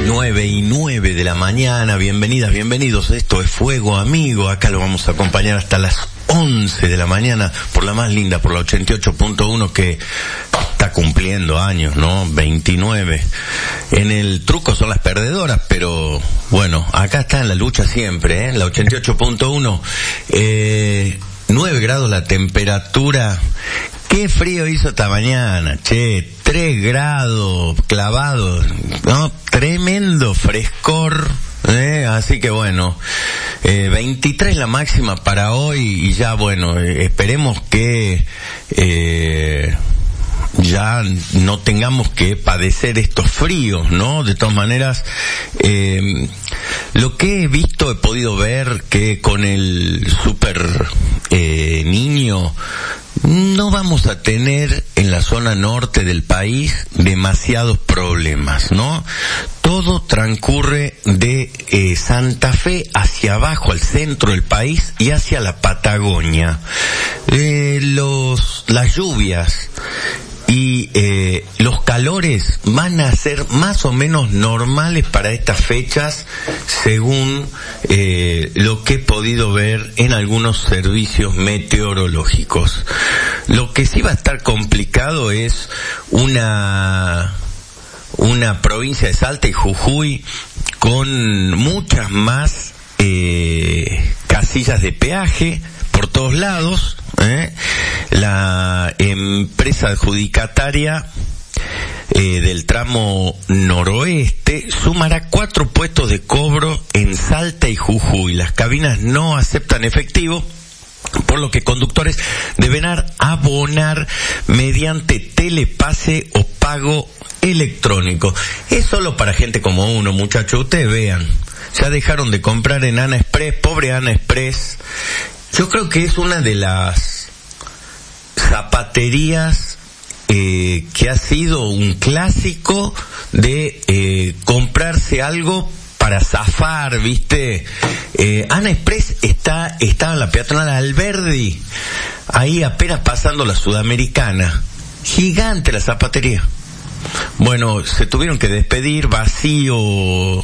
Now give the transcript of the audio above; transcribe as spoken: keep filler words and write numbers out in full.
nueve y nueve de la mañana, bienvenidas, bienvenidos, esto es Fuego Amigo, acá lo vamos a acompañar hasta las once de la mañana por la más linda, por la ochenta y ocho punto uno que está cumpliendo años, ¿no? veintinueve. En el truco son las perdedoras, pero bueno, acá está en la lucha siempre, ¿eh? La ochenta y ocho punto uno, eh, nueve grados la temperatura. Qué frío hizo esta mañana, che, tres grados clavados, ¿no? Tremendo frescor, ¿eh? Así que bueno, eh, veintitrés la máxima para hoy y ya bueno, eh, esperemos que eh, ya no tengamos que padecer estos fríos, ¿no? De todas maneras, eh, lo que he visto, he podido ver que con el super eh, niño no vamos a tener en la zona norte del país demasiados problemas, ¿no? Todo transcurre de eh, Santa Fe hacia abajo, al centro del país y hacia la Patagonia. Eh, los, las lluvias y eh, los calores van a ser más o menos normales para estas fechas, según eh, lo que he podido ver en algunos servicios meteorológicos. Lo que sí va a estar complicado es una una provincia de Salta y Jujuy con muchas más eh, casillas de peaje por todos lados, ¿eh? La empresa adjudicataria eh, del tramo noroeste sumará cuatro puestos de cobro en Salta y Jujuy. Las cabinas no aceptan efectivo, por lo que conductores deberán abonar mediante telepase o pago electrónico. Es solo para gente como uno, muchachos. Ustedes vean, ya dejaron de comprar en Ana Express, pobre Ana Express. Yo creo que es una de las zapaterías eh, que ha sido un clásico de eh, comprarse algo para zafar, ¿viste? Eh, Ana Express está, está en la peatonal Alberdi, ahí apenas pasando la Sudamericana. Gigante la zapatería. Bueno, se tuvieron que despedir, vacío